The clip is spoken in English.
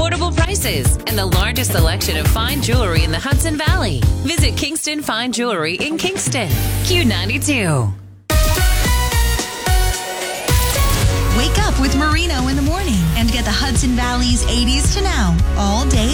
affordable prices, and the largest selection of fine jewelry in the Hudson Valley. Visit Kingston Fine Jewelry in Kingston. Q92. Wake up with Marino in the morning and get the Hudson Valley's 80s to now all day